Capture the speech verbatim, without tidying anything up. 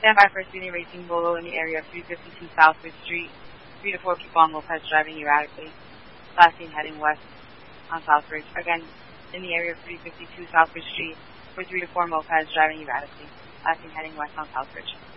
Stand by for a speeding racing Volvo in the area of three fifty-two Southbridge Street. Three to four people on mopeds driving erratically. Last seen heading west on Southbridge. Again, in the area of three fifty-two Southbridge Street, for three to four mopeds driving erratically. Last seen heading west on Southbridge.